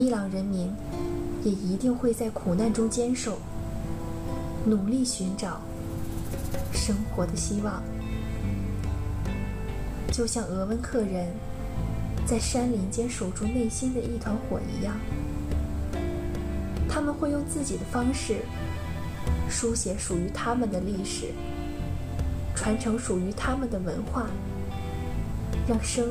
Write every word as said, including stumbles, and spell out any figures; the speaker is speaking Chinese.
伊朗人民也一定会在苦难中坚守，努力寻找生活的希望，就像俄温克人在山林间守住内心的一团火一样。他们会用自己的方式书写属于他们的历史，传承属于他们的文化，让生